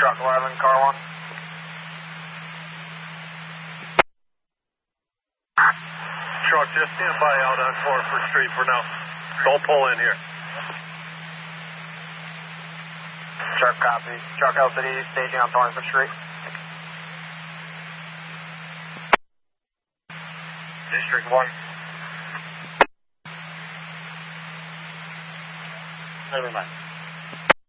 Truck 11, car 1. Truck, just stand by out on Torrenford Street for now. Don't pull in here. Truck copy. Truck LCD staging on Torrenford Street. District 1. Never mind.